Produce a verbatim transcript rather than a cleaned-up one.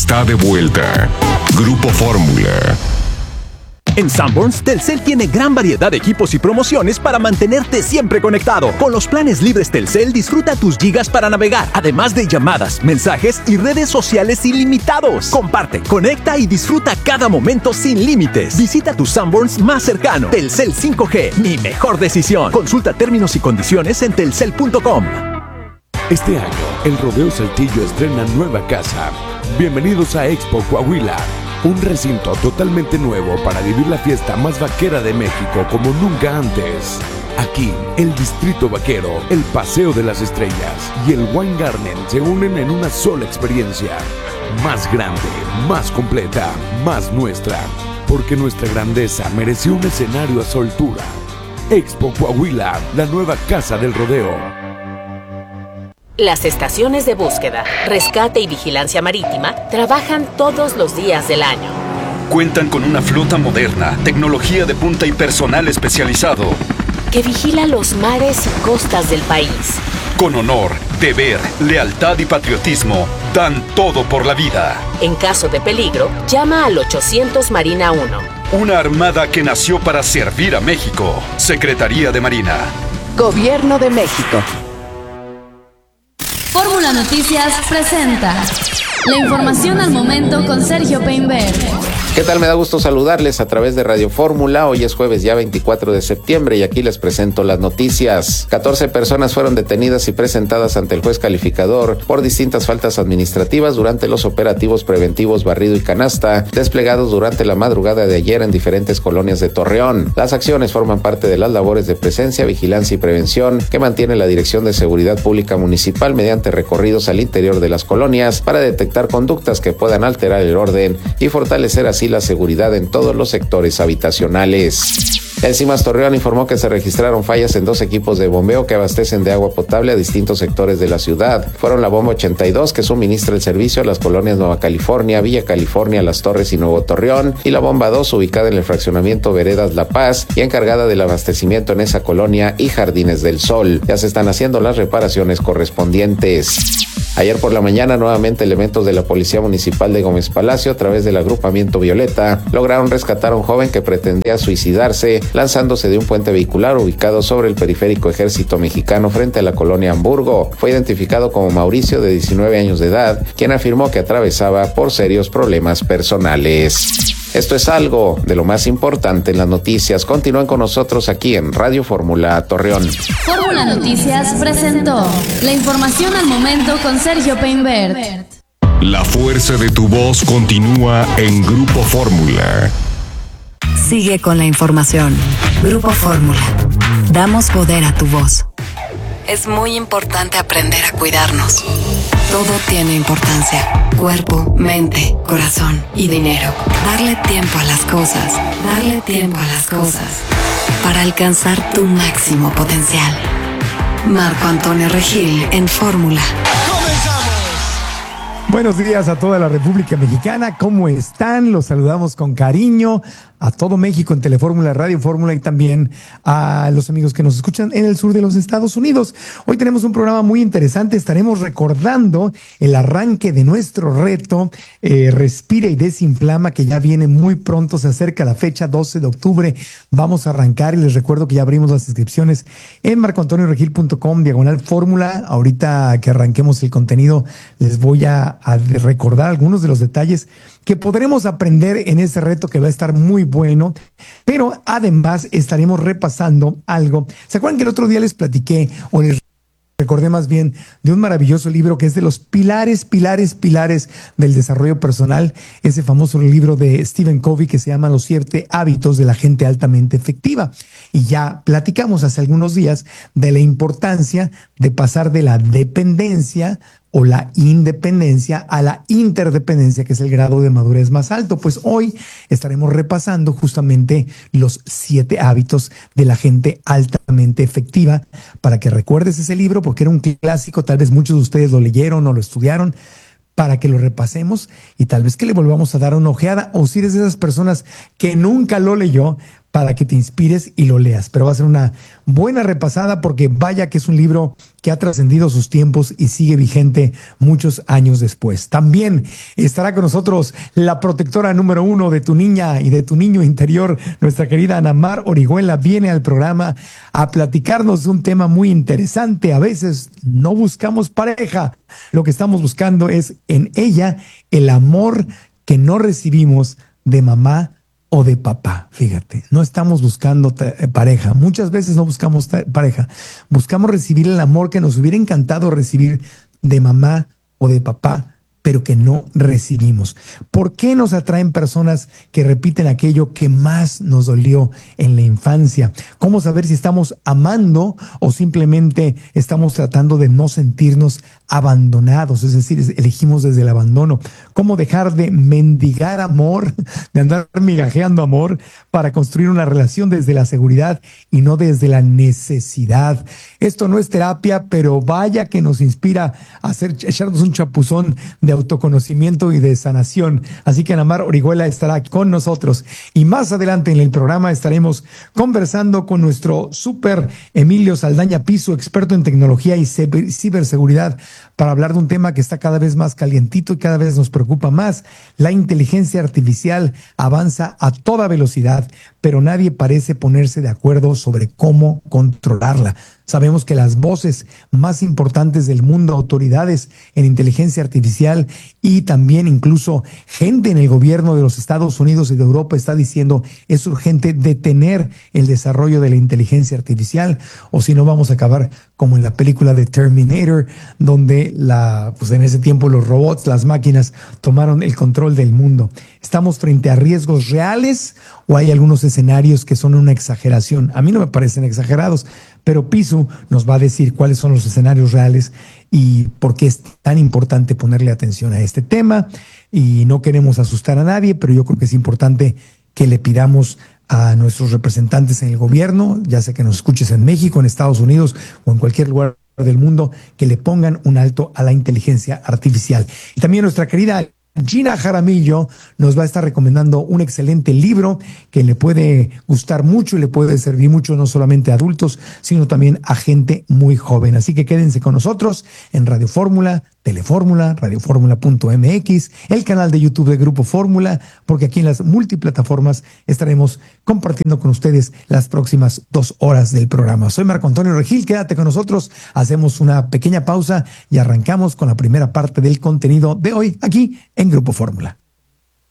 está de vuelta. Grupo Fórmula. En Sanborns, Telcel tiene gran variedad de equipos y promociones para mantenerte siempre conectado. Con los planes libres Telcel, disfruta tus gigas para navegar, además de llamadas, mensajes y redes sociales ilimitados. Comparte, conecta y disfruta cada momento sin límites. Visita tu Sanborns más cercano. Telcel cinco G, mi mejor decisión. Consulta términos y condiciones en telcel punto com. Este año, el Rodeo Saltillo estrena nueva casa. Bienvenidos a Expo Coahuila. Un recinto totalmente nuevo para vivir la fiesta más vaquera de México como nunca antes. Aquí, el Distrito Vaquero, el Paseo de las Estrellas y el Wine Garden se unen en una sola experiencia. Más grande, más completa, más nuestra. Porque nuestra grandeza mereció un escenario a su altura. Expo Coahuila, la nueva casa del rodeo. Las estaciones de búsqueda, rescate y vigilancia marítima trabajan todos los días del año. Cuentan con una flota moderna, tecnología de punta y personal especializado que vigila los mares y costas del país. Con honor, deber, lealtad y patriotismo, dan todo por la vida. En caso de peligro, llama al ochocientos Marina uno. Una armada que nació para servir a México. Secretaría de Marina. Gobierno de México. Fórmula Noticias presenta la información al momento con Sergio Peinberg. ¿Qué tal? Me da gusto saludarles a través de Radio Fórmula. Hoy es jueves ya veinticuatro de septiembre y aquí les presento las noticias. catorce personas fueron detenidas y presentadas ante el juez calificador por distintas faltas administrativas durante los operativos preventivos Barrido y Canasta desplegados durante la madrugada de ayer en diferentes colonias de Torreón. Las acciones forman parte de las labores de presencia, vigilancia y prevención que mantiene la Dirección de Seguridad Pública Municipal mediante recorridos al interior de las colonias para detectar conductas que puedan alterar el orden y fortalecer así la seguridad en todos los sectores habitacionales. El CIMAS Torreón informó que se registraron fallas en dos equipos de bombeo que abastecen de agua potable a distintos sectores de la ciudad. Fueron la bomba ochenta y dos, que suministra el servicio a las colonias Nueva California, Villa California, Las Torres y Nuevo Torreón, y la bomba dos, ubicada en el fraccionamiento Veredas La Paz y encargada del abastecimiento en esa colonia y Jardines del Sol. Ya se están haciendo las reparaciones correspondientes. Ayer por la mañana, nuevamente elementos de la Policía Municipal de Gómez Palacio, a través del agrupamiento Violeta, lograron rescatar a un joven que pretendía suicidarse lanzándose de un puente vehicular ubicado sobre el periférico Ejército Mexicano frente a la colonia Hamburgo. Fue identificado como Mauricio, de diecinueve años de edad, quien afirmó que atravesaba por serios problemas personales. Esto es algo de lo más importante en las noticias. Continúen con nosotros aquí en Radio Fórmula Torreón. Fórmula Noticias presentó la información al momento con Sergio Peinberg. La fuerza de tu voz continúa en Grupo Fórmula. Sigue con la información. Grupo Fórmula. Damos poder a tu voz. Es muy importante aprender a cuidarnos. Todo tiene importancia. Cuerpo, mente, corazón y dinero. Darle tiempo a las cosas. Darle tiempo a las cosas. Para alcanzar tu máximo potencial. Marco Antonio Regil en Fórmula. Buenos días a toda la República Mexicana. ¿Cómo están? Los saludamos con cariño a todo México en Telefórmula, Radio Fórmula y también a los amigos que nos escuchan en el sur de los Estados Unidos. Hoy tenemos un programa muy interesante. Estaremos recordando el arranque de nuestro reto eh, Respira y Desinflama, que ya viene muy pronto. Se acerca la fecha doce de octubre. Vamos a arrancar y les recuerdo que ya abrimos las inscripciones en marco antonio regil punto com, diagonal fórmula. Ahorita que arranquemos el contenido les voy a, a recordar algunos de los detalles que podremos aprender en ese reto, que va a estar muy bueno, pero además estaremos repasando algo. ¿Se acuerdan que el otro día les platiqué, o les recordé más bien, de un maravilloso libro que es de los pilares, pilares, pilares del desarrollo personal? Ese famoso libro de Stephen Covey que se llama Los siete hábitos de la gente altamente efectiva. Y ya platicamos hace algunos días de la importancia de pasar de la dependencia o la independencia a la interdependencia, que es el grado de madurez más alto. Pues hoy estaremos repasando justamente los siete hábitos de la gente altamente efectiva, para que recuerdes ese libro, porque era un clásico. Tal vez muchos de ustedes lo leyeron o lo estudiaron, para que lo repasemos y tal vez que le volvamos a dar una ojeada. O si eres de esas personas que nunca lo leyó, para que te inspires y lo leas. Pero va a ser una buena repasada porque vaya que es un libro que ha trascendido sus tiempos y sigue vigente muchos años después. También estará con nosotros la protectora número uno de tu niña y de tu niño interior, nuestra querida Ana Mar Orihuela, viene al programa a platicarnos de un tema muy interesante. A veces no buscamos pareja, lo que estamos buscando es en ella el amor que no recibimos de mamá o de papá. Fíjate, no estamos buscando pareja. Muchas veces no buscamos pareja. Buscamos recibir el amor que nos hubiera encantado recibir de mamá o de papá, pero que no recibimos. ¿Por qué nos atraen personas que repiten aquello que más nos dolió en la infancia? ¿Cómo saber si estamos amando o simplemente estamos tratando de no sentirnos abandonados? Es decir, elegimos desde el abandono. ¿Cómo dejar de mendigar amor, de andar migajeando amor para construir una relación desde la seguridad y no desde la necesidad? Esto no es terapia, pero vaya que nos inspira a hacer, echarnos un chapuzón de autoconocimiento y de sanación. Así que Ana Mar Orihuela estará con nosotros y más adelante en el programa estaremos conversando con nuestro súper Emilio Saldaña Piso, experto en tecnología y ciberseguridad, para hablar de un tema que está cada vez más calientito y cada vez nos preocupa más. La inteligencia artificial avanza a toda velocidad, pero nadie parece ponerse de acuerdo sobre cómo controlarla. Sabemos que las voces más importantes del mundo, autoridades en inteligencia artificial y también incluso gente en el gobierno de los Estados Unidos y de Europa está diciendo es urgente detener el desarrollo de la inteligencia artificial, o si no vamos a acabar como en la película de Terminator, donde la, pues en ese tiempo los robots, las máquinas tomaron el control del mundo. ¿Estamos frente a riesgos reales o hay algunos escenarios que son una exageración? A mí no me parecen exagerados, pero Pisu nos va a decir cuáles son los escenarios reales y por qué es tan importante ponerle atención a este tema. Y no queremos asustar a nadie, pero yo creo que es importante que le pidamos a nuestros representantes en el gobierno, ya sea que nos escuches en México, en Estados Unidos o en cualquier lugar del mundo, que le pongan un alto a la inteligencia artificial. Y también nuestra querida Gina Jaramillo nos va a estar recomendando un excelente libro que le puede gustar mucho y le puede servir mucho no solamente a adultos, sino también a gente muy joven. Así que quédense con nosotros en Radio Fórmula, Telefórmula, radiofórmula punto m x, el canal de YouTube de Grupo Fórmula, porque aquí en las multiplataformas estaremos compartiendo con ustedes las próximas dos horas del programa. Soy Marco Antonio Regil, quédate con nosotros, hacemos una pequeña pausa y arrancamos con la primera parte del contenido de hoy aquí en Grupo Fórmula.